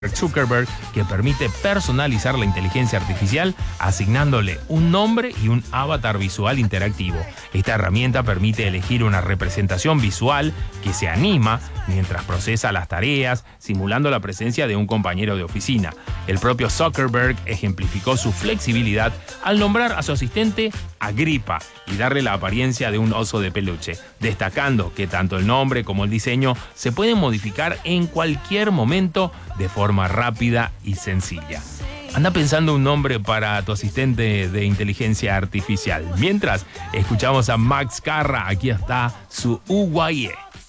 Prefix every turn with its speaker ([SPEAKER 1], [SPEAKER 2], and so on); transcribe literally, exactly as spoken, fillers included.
[SPEAKER 1] Zuckerberg, que permite personalizar la inteligencia artificial asignándole un nombre y un avatar visual interactivo. Esta herramienta permite elegir una representación visual que se anima mientras procesa las tareas, simulando la presencia de un compañero de oficina. El propio Zuckerberg ejemplificó su flexibilidad al nombrar a su asistente Agrippa y darle la apariencia de un oso de peluche, destacando que tanto el nombre como el diseño se pueden modificar en cualquier momento de forma rápida y sencilla. Anda pensando un nombre para tu asistente de inteligencia artificial. Mientras, escuchamos a Max Carra. Aquí está su U Y E.